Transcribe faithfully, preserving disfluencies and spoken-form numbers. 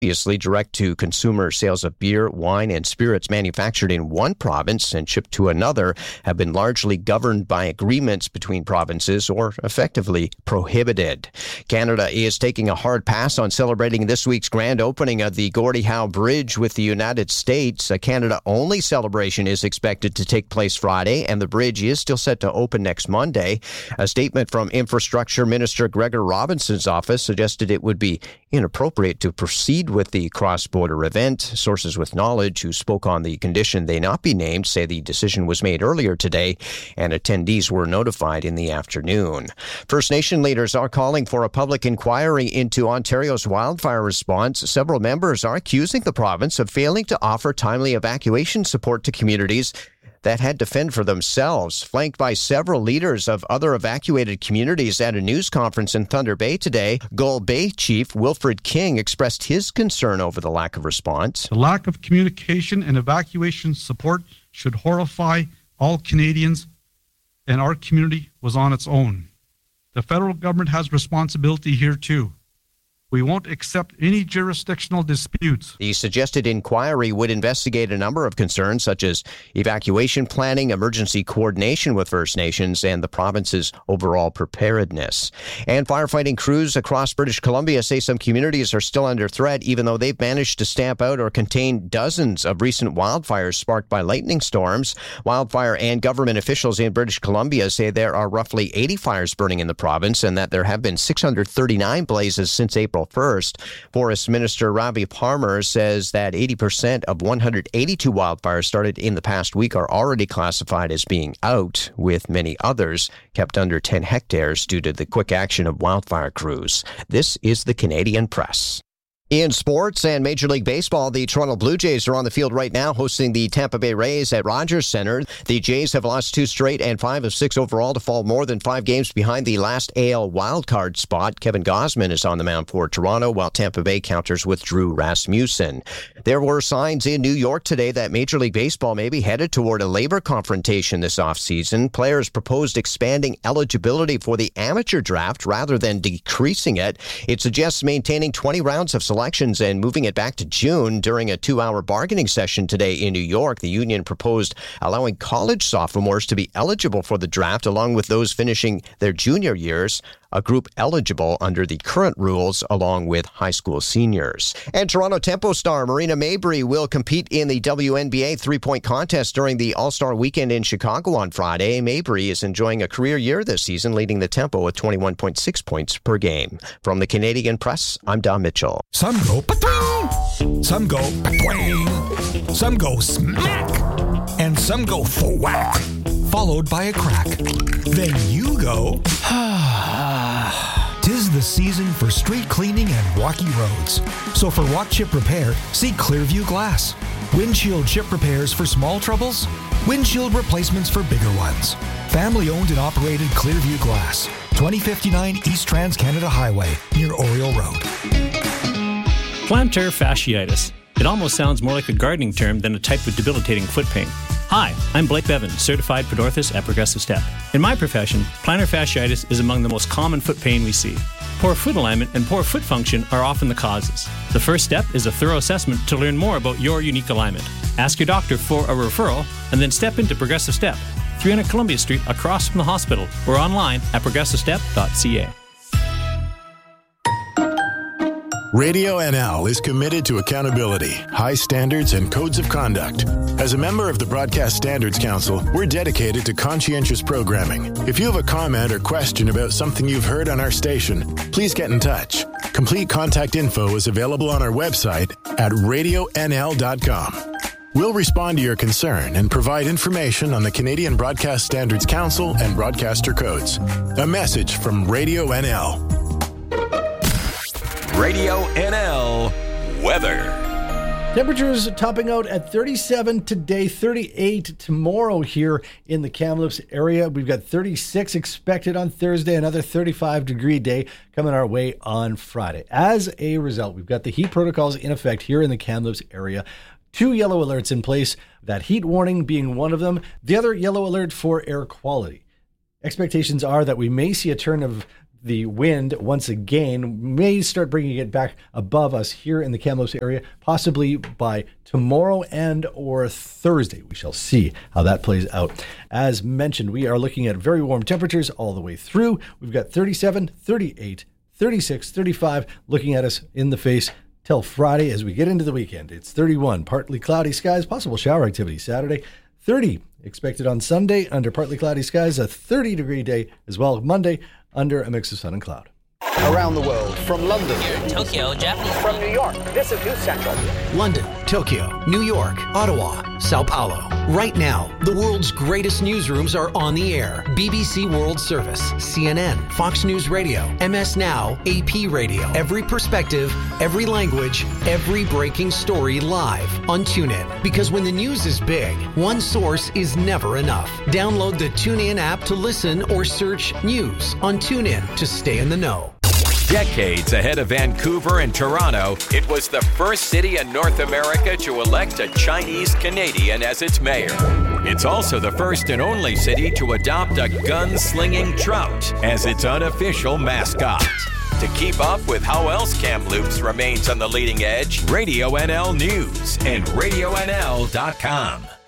Previously, direct-to-consumer sales of beer, wine, and spirits manufactured in one province and shipped to another have been largely governed by agreements between provinces or effectively prohibited. Canada is taking a hard pass on celebrating this week's grand opening of the Gordie Howe Bridge with the United States. A Canada-only celebration is expected to take place Friday, and the bridge is still set to open next Monday. A statement from Infrastructure Minister Gregor Robinson's office suggested it would be inappropriate to proceed with the cross-border event. Sources with knowledge who spoke on the condition they not be named say the decision was made earlier today and attendees were notified in the afternoon. First Nation leaders are calling for a public inquiry into Ontario's wildfire response. Several members are accusing the province of failing to offer timely evacuation support to communities that had to fend for themselves. Flanked by several leaders of other evacuated communities at a news conference in Thunder Bay today, Gull Bay Chief Wilfred King expressed his concern over the lack of response. The lack of communication and evacuation support should horrify all Canadians, and our community was on its own. The federal government has responsibility here too. We won't accept any jurisdictional disputes. The suggested inquiry would investigate a number of concerns such as evacuation planning, emergency coordination with First Nations, and the province's overall preparedness. And firefighting crews across British Columbia say some communities are still under threat, even though they've managed to stamp out or contain dozens of recent wildfires sparked by lightning storms. Wildfire and government officials in British Columbia say there are roughly eighty fires burning in the province and that there have been six hundred thirty-nine blazes since April first. Forest Minister Ravi Parmar says that eighty percent of one hundred eighty-two wildfires started in the past week are already classified as being out, with many others kept under ten hectares due to the quick action of wildfire crews. This is the Canadian Press. In sports and Major League Baseball, the Toronto Blue Jays are on the field right now hosting the Tampa Bay Rays at Rogers Centre. The Jays have lost two straight and five of six overall to fall more than five games behind the last A L wildcard spot. Kevin Gausman is on the mound for Toronto, while Tampa Bay counters with Drew Rasmussen. There were signs in New York today that Major League Baseball may be headed toward a labor confrontation this offseason. Players proposed expanding eligibility for the amateur draft rather than decreasing it. It suggests maintaining twenty rounds of selection elections and moving it back to June. During a two-hour bargaining session today in New York, the union proposed allowing college sophomores to be eligible for the draft along with those finishing their junior years, a group eligible under the current rules along with high school seniors. And Toronto Tempo star Marina Mabrey will compete in the W N B A three-point contest during the All-Star Weekend in Chicago on Friday. Mabrey is enjoying a career year this season, leading the Tempo with twenty-one point six points per game. From the Canadian Press, I'm Don Mitchell. Some go pa-twing, some go pa-twing, some go smack, and some go thwack, followed by a crack. Then you go, tis the season for street cleaning and rocky roads. So for rock chip repair, see Clearview Glass. Windshield chip repairs for small troubles, windshield replacements for bigger ones. Family owned and operated Clearview Glass, twenty fifty-nine East Trans-Canada Highway, near Oriole Road. Plantar fasciitis. It almost sounds more like a gardening term than a type of debilitating foot pain. Hi, I'm Blake Bevan, certified podorthist at Progressive Step. In my profession, plantar fasciitis is among the most common foot pain we see. Poor foot alignment and poor foot function are often the causes. The first step is a thorough assessment to learn more about your unique alignment. Ask your doctor for a referral and then step into Progressive Step, three hundred Columbia Street across from the hospital, or online at progressive step dot c a. Radio N L is committed to accountability, high standards, and codes of conduct. As a member of the Broadcast Standards Council, we're dedicated to conscientious programming. If you have a comment or question about something you've heard on our station, please get in touch. Complete contact info is available on our website at radio n l dot com. We'll respond to your concern and provide information on the Canadian Broadcast Standards Council and broadcaster codes. A message from Radio N L. Radio N L weather. Temperatures topping out at thirty-seven today, thirty-eight tomorrow here in the Kamloops area. We've got thirty-six expected on Thursday, another thirty-five degree day coming our way on Friday. As a result, we've got the heat protocols in effect here in the Kamloops area. Two yellow alerts in place, that heat warning being one of them, the other yellow alert for air quality. Expectations are that we may see a turn of the wind once again may start bringing it back above us here in the Kamloops area, possibly by tomorrow and or Thursday. We shall see how that plays out. As mentioned, we are looking at very warm temperatures all the way through. We've got thirty-seven, thirty-eight, thirty-six, thirty-five looking at us in the face till Friday as we get into the weekend. It's thirty-one, partly cloudy skies, possible shower activity Saturday. thirty expected on Sunday under partly cloudy skies, a thirty degree day as well Monday under a mix of sun and cloud. Around the world, from London, here in Tokyo, Japanese. From New York, this is News Central. London, Tokyo, New York, Ottawa, Sao Paulo. Right now, the world's greatest newsrooms are on the air. B B C World Service, C N N, Fox News Radio, M S Now, A P Radio. Every perspective, every language, every breaking story live on TuneIn. Because when the news is big, one source is never enough. Download the TuneIn app to listen or search news on TuneIn to stay in the know. Decades ahead of Vancouver and Toronto, it was the first city in North America to elect a Chinese Canadian as its mayor. It's also the first and only city to adopt a gun-slinging trout as its unofficial mascot. To keep up with how else Kamloops remains on the leading edge, Radio N L News and radio N L dot com.